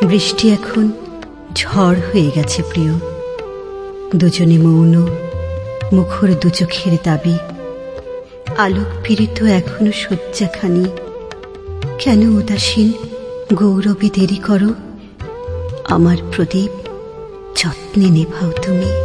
বৃষ্টি এখন ঝড় হয়ে গেছে প্রিয়, দুজনে মৌন, মুখর দু চোখের দাবি। আলোক পীড়িত এখনো শয্যাখানি, কেন উদাসীন গৌরবে দেরি করো? আমার প্রদীপ যত্নে নেভাও তুমি।